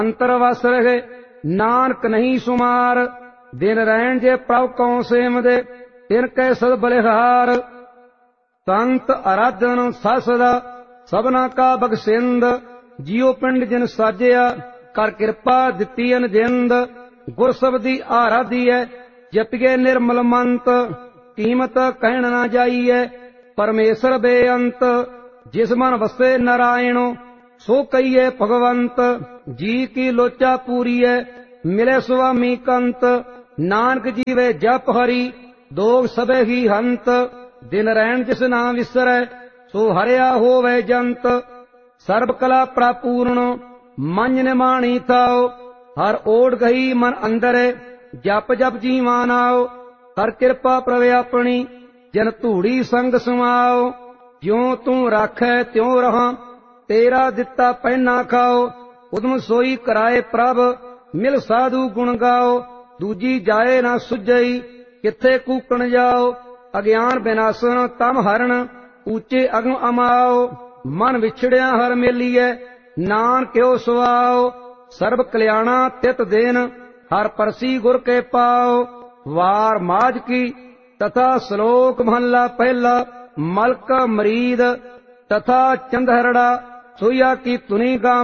अंतर वस रहे नानक नहीं सुमार। दिन रैन जे प्रभ कौं सेम दे तिन कै सद बलिहार। संत आराधन ससदा सबना का बगसिंद। जियो पिंड जिन साजिया कर कृपा दिती अनजिंद। गुर सबदी आराधियै जपिए निर्मल मंत। कीमत कहण ना जाइए परमेश्वर बेअंत। जिस मन वसे नारायणो सो कहिए भगवंत। जी की लोचा पूरीए मिले स्वामी कंत। नानक जीवे जप हरि दोग सबे ही हंत। दिन रैन जिस नाम विसरै सो हरिया होवे जंत। सर्ब कला प्रापूर्ण मन निमाणी थाओ। हर ओढ़ गई मन अंदर जप जप जीवा नाओ। हर कृपा प्रभ अपनी जन धूड़ी संग समाओ। ज्यों तू राखै त्यों रहां तेरा दिता पहना खाओ। उदम सोई कराए प्रभ मिल साधु गुण गाओ। दूजी जाए ना सुझई किथे कूकण जाओ। अज्ञान विनाशन तम हरण ऊंचे अगम अमाओ। मन विछड़िया हर मेलिए नानक क्यों सुआओ। सर्ब कल्याणा तित दिन हर परसी गुर के पाओ। वार माज की तथा श्लोक महला पहला। मलक मरीद तथा चंदहरड़ा सोया की तुनी गाम